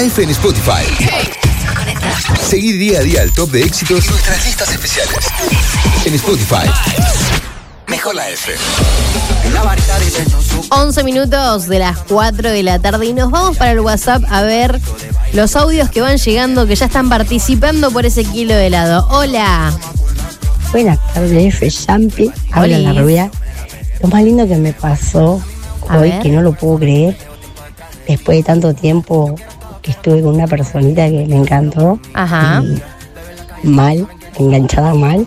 F en Spotify. Seguí día a día el top de éxitos y nuestras listas especiales. En Spotify. Mejor la F. 11 minutos de las 4 de la tarde y nos vamos para el WhatsApp a ver los audios que van llegando, que ya están participando por ese kilo de helado. Hola. Buenas tardes, F. Champi. Habla la rubia. Lo más lindo que me pasó hoy, que no lo puedo creer, después de tanto tiempo que estuve con una personita que me encantó. Ajá. Y mal, enganchada mal.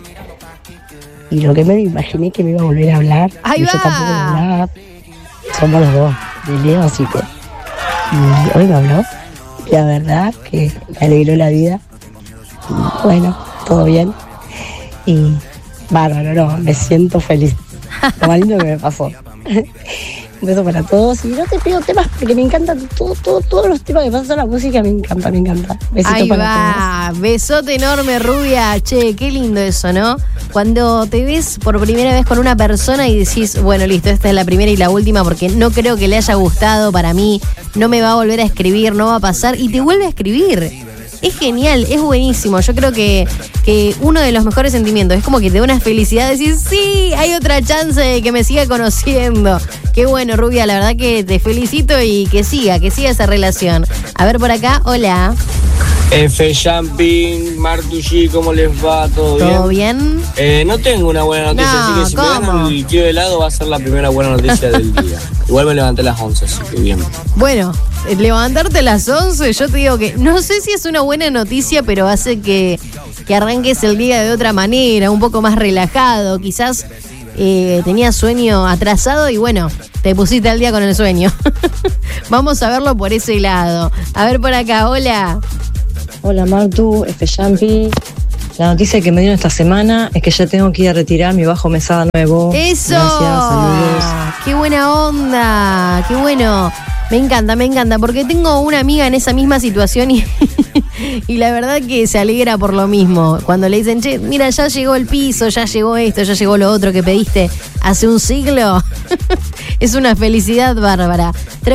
Y lo que me imaginé que me iba a volver a hablar. Ahí y yo va. tampoco le hablaba. Somos los dos de Leo, así que. Y hoy me habló. Y la verdad que me alegró la vida. Y bueno, todo bien. Y bárbaro, no, me siento feliz. Lo más lindo que me pasó. Un beso para todos. Y no te pido temas porque me encantan todos los temas que pasan en la música. Me encanta. Besito Ahí para va, todos. besote enorme, rubia. Che, qué lindo eso, ¿no? Cuando te ves por primera vez con una persona y decís, bueno, listo, esta es la primera y la última porque no creo que le haya gustado para mí, no me va a volver a escribir, no va a pasar, y te vuelve a escribir. Es genial, es buenísimo. Yo creo que uno de los mejores sentimientos es como que te da una felicidad de decir, sí, hay otra chance de que me siga conociendo. Qué bueno, rubia, la verdad que te felicito y que siga esa relación. A ver por acá, hola. F. Jumping, Martucci, ¿cómo les va? ¿Todo bien? No tengo una buena noticia, No, así que si ¿cómo? me ganan el kilo de helado va a ser la primera buena noticia del día. Igual me levanté a las 11, así que bien. Bueno, levantarte a las 11, yo te digo que no sé si es una buena noticia, pero hace que arranques el día de otra manera, un poco más relajado. Quizás tenías sueño atrasado y bueno, te pusiste al día con el sueño. Vamos a verlo por ese lado. A ver por acá, hola. Hola Martu, F. Champi. La noticia que me dieron esta semana es que ya tengo que ir a retirar mi bajo mesada nuevo. ¡Eso! Gracias, saludos. ¡Qué buena onda! ¡Qué bueno! Me encanta, porque tengo una amiga en esa misma situación y la verdad que se alegra por lo mismo. Cuando le dicen, che, mira, ya llegó el piso, ya llegó esto, ya llegó lo otro que pediste hace un siglo. Es una felicidad bárbara.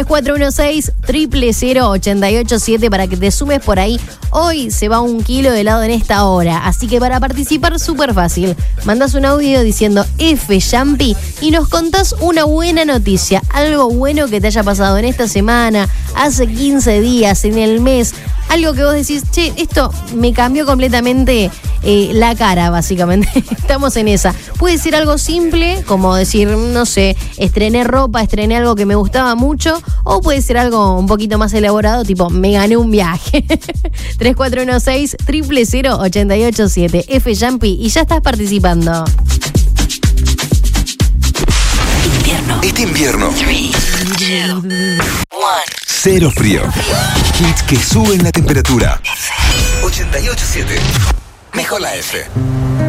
3416-000-887 para que te sumes por ahí. Hoy se va 1 kilo de helado en esta hora. Así que para participar, súper fácil. Mandás un audio diciendo F. Champi y nos contás una buena noticia. Algo bueno que te haya pasado en esta semana, hace 15 días, en el mes. Algo que vos decís, che, esto me cambió completamente la cara, básicamente. Estamos en esa. Puede ser algo simple, como decir, no sé, estrené ropa, estrené algo que me gustaba mucho, o puede ser algo un poquito más elaborado, tipo, me gané un viaje. 3416-000-887. F. Jumpy, y ya estás participando. Este invierno. 3, 2, 1. Cero frío. Hits que suben la temperatura. 88.7. Mejor la F.